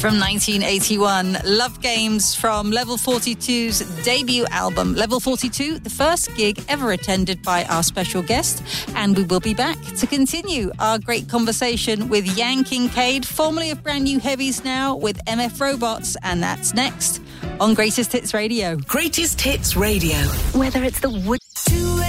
From 1981, Love Games from Level 42's debut album. Level 42, the first gig ever attended by our special guest. And we will be back to continue our great conversation with Yang Kincaid, formerly of Brand New Heavies, now with MF Robots. And that's next on Greatest Hits Radio. Greatest Hits Radio. Whether it's the wood...